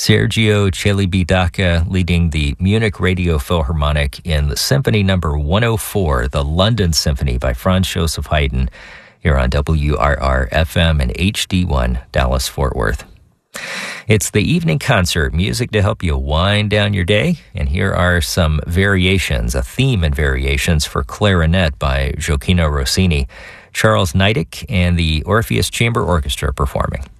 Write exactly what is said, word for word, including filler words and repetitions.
Sergio Celibidache leading the Munich Radio Philharmonic in the Symphony Number one oh four, the London Symphony by Franz Joseph Haydn, here on W R R F M and H D one, Dallas-Fort Worth. It's the evening concert, music to help you wind down your day, and here are some variations, a theme and variations for clarinet by Gioacchino Rossini, Charles Niedek, and the Orpheus Chamber Orchestra performing.